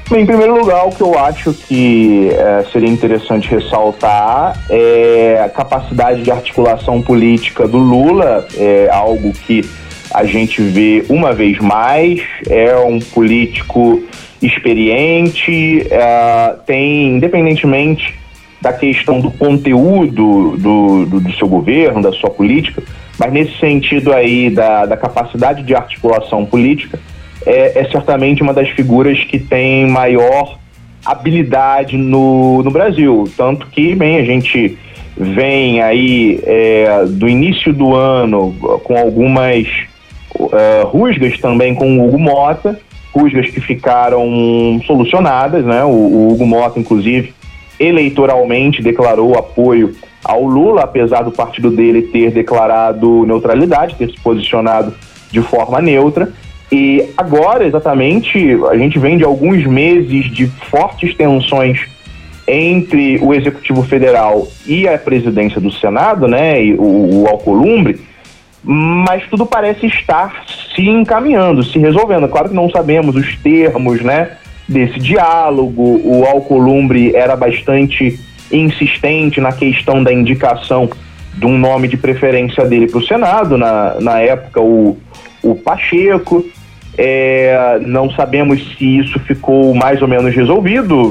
Bem, em primeiro lugar, o que eu acho que é, seria interessante ressaltar é a capacidade de articulação política do Lula, é algo que a gente vê uma vez mais, é um político experiente, é, tem, independentemente da questão do conteúdo do, do, do seu governo, da sua política, mas nesse sentido aí da, da capacidade de articulação política, é, é certamente uma das figuras que tem maior habilidade no, no Brasil. Tanto que, bem, a gente vem aí é, do início do ano com algumas uh, rusgas também com o Hugo Mota, rusgas que ficaram solucionadas, né? O, o Hugo Mota, inclusive, eleitoralmente declarou apoio ao Lula, apesar do partido dele ter declarado neutralidade, ter se posicionado de forma neutra. E agora, exatamente, a gente vem de alguns meses de fortes tensões entre o Executivo Federal e a presidência do Senado, né, e o, o Alcolumbre, mas tudo parece estar se encaminhando, se resolvendo. Claro que não sabemos os termos, né, desse diálogo. O Alcolumbre era bastante insistente na questão da indicação de um nome de preferência dele para o Senado, na, na época o, o Pacheco. É, não sabemos se isso ficou mais ou menos resolvido.